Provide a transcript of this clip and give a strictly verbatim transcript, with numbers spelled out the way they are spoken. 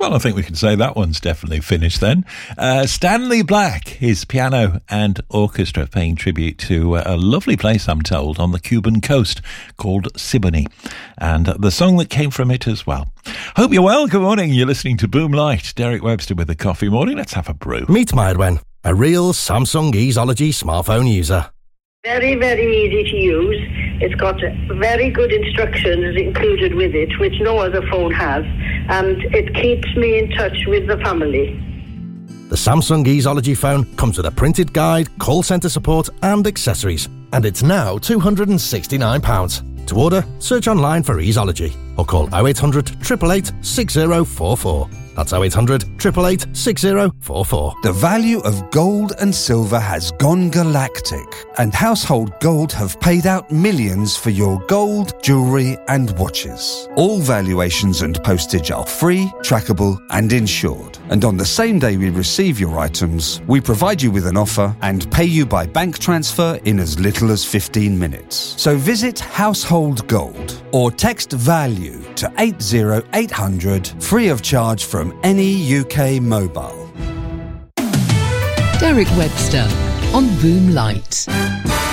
Well, I think we can say that one's definitely finished then. Uh, Stanley Black, his piano and orchestra paying tribute to a lovely place, I'm told, on the Cuban coast called Siboney. And the song that came from it as well. Hope you're well. Good morning. You're listening to Boom Light. Derek Webster with the Coffee Morning. Let's have a brew. Meet Mairwen, a real Samsung Easeology smartphone user. Very, very easy to use. It's got very good instructions included with it, which no other phone has, and it keeps me in touch with the family. The Samsung Easeology phone comes with a printed guide, call centre support and accessories, and it's now two hundred sixty-nine pounds. To order, search online for Easeology or call oh eight hundred, eight eight eight, six oh four four. That's oh eight hundred, eight eight eight, six oh four four. The value of gold and silver has gone galactic, and Household Gold have paid out millions for your gold, jewellery and watches. All valuations and postage are free, trackable and insured. And on the same day we receive your items, we provide you with an offer and pay you by bank transfer in as little as fifteen minutes. So visit Household Gold or text VALUE to eight oh eight hundred, free of charge from any U K mobile. Derek Webster on Boom Light.